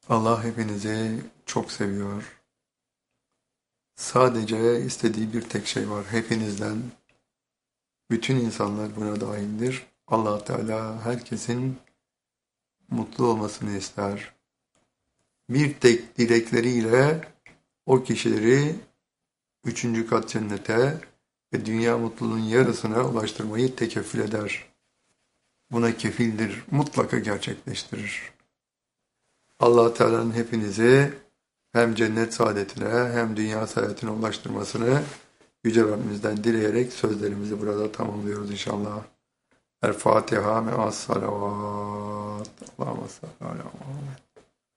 Allah hepinizi çok seviyor. Sadece istediği bir tek şey var. Hepinizden, bütün insanlar buna dahildir. Allah Teala herkesin mutlu olmasını ister. Bir tek dilekleriyle o kişileri üçüncü kat cennete ve dünya mutluluğun yarısına ulaştırmayı tekeffül eder. Buna kefildir, mutlaka gerçekleştirir. Allah Teala'nın hepinizi hem cennet saadetine hem dünya saadetine ulaştırmasını Yüce Rabbimizden dileyerek sözlerimizi burada tamamlıyoruz inşallah. El Fatiha me'as salavat. Allahümme salli ala Muhammed.